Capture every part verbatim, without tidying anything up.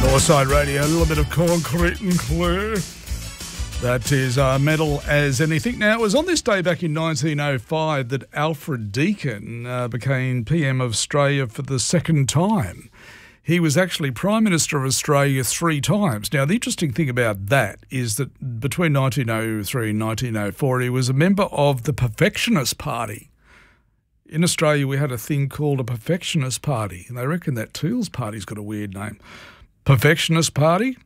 Northside Radio, a little bit of Concrete and Clear. That is uh, metal as anything. Now, it was on this day back in nineteen oh five that Alfred Deakin uh, became P M of Australia for the second time. He was actually Prime Minister of Australia three times. Now, the interesting thing about that is that between nineteen oh three and nineteen oh four, he was a member of the Perfectionist Party. In Australia, we had a thing called a Perfectionist Party, and they reckon that Tools Party's got a weird name. Perfectionist Party?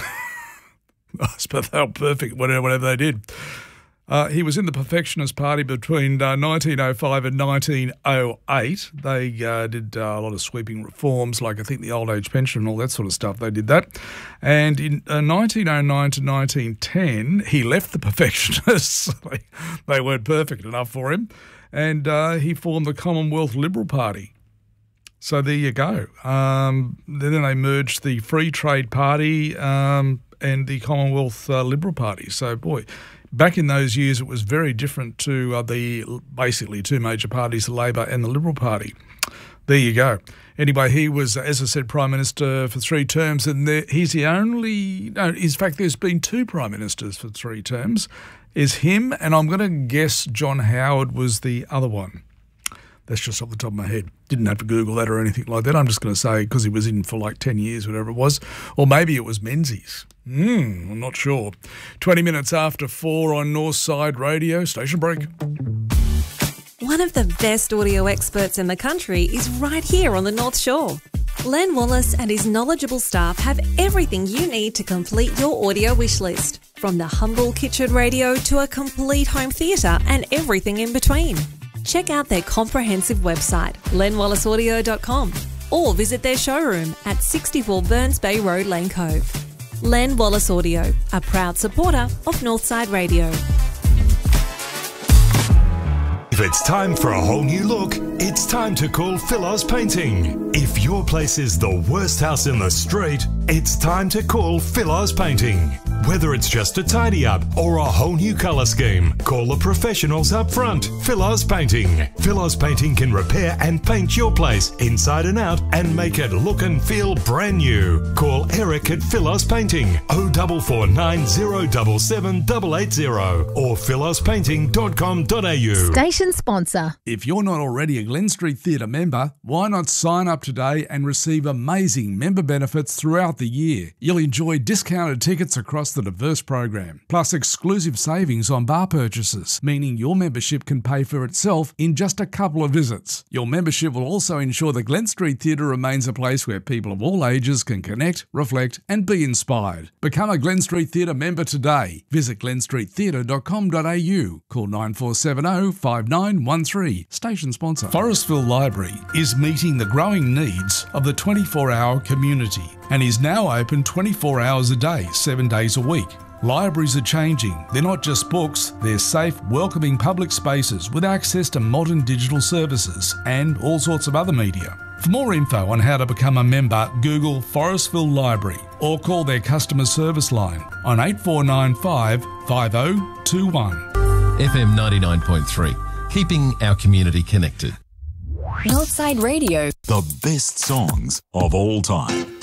I suppose they were perfect, whatever, whatever they did. Uh, he was in the Perfectionist Party between uh, nineteen oh five and nineteen oh eight. They uh, did uh, a lot of sweeping reforms, like I think the old age pension and all that sort of stuff. They did that. And in uh, nineteen oh nine to nineteen ten, he left the Perfectionists. they, they weren't perfect enough for him. And uh, he formed the Commonwealth Liberal Party. So there you go. Um, then they merged the Free Trade Party um, and the Commonwealth uh, Liberal Party. So, boy, back in those years it was very different to uh, the basically two major parties, the Labor and the Liberal Party. There you go. Anyway, he was, as I said, Prime Minister for three terms, and there, he's the only... No, in fact, there's been two Prime Ministers for three terms. Is him, and I'm going to guess John Howard was the other one. That's just off the top of my head. Didn't have to Google that or anything like that. I'm just going to say because he was in for like ten years, whatever it was. Or maybe it was Menzies. Hmm, I'm not sure. twenty minutes after four on Northside Radio. Station break. One of the best audio experts in the country is right here on the North Shore. Len Wallace and his knowledgeable staff have everything you need to complete your audio wish list. From the humble kitchen radio to a complete home theatre and everything in between. Check out their comprehensive website, len wallace audio dot com, or visit their showroom at sixty-four Burns Bay Road, Lane Cove. Len Wallace Audio, a proud supporter of Northside Radio. If it's time for a whole new look, it's time to call Philos Painting. If your place is the worst house in the street, it's time to call Philos Painting. Whether it's just a tidy up or a whole new colour scheme, call the professionals up front. Philos Painting. Philos Painting can repair and paint your place inside and out and make it look and feel brand new. Call Eric at Philos Painting oh four four nine zero seven seven eight eight zero or philos painting dot com dot a u. Station sponsor. If you're not already a Glen Street Theatre member, why not sign up today and receive amazing member benefits throughout the year? You'll enjoy discounted tickets across the diverse program, plus exclusive savings on bar purchases, meaning your membership can pay for itself in just a couple of visits. Your membership will also ensure the Glen Street Theatre remains a place where people of all ages can connect, reflect and be inspired. Become a Glen Street Theatre member today. Visit glen street theatre dot com dot a u. Call nine four seven zero five nine one three. Station sponsor. Forestville Library is meeting the growing needs of the twenty-four hour community and is now open twenty-four hours a day, seven days a week. Libraries are changing. They're not just books, they're safe, welcoming public spaces with access to modern digital services and all sorts of other media. For more info on how to become a member, Google Forestville Library or call their customer service line on eight four nine five five zero two one. F M ninety-nine point three, keeping our community connected. Northside Radio. The best songs of all time.